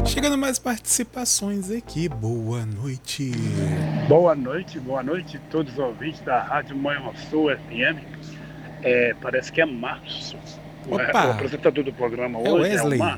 Chegando mais participações aqui. Boa noite. Boa noite a todos os ouvintes da Rádio Manhuaçu FM. Parece que é Marcos, o Opa, apresentador do programa é hoje é o Wesley.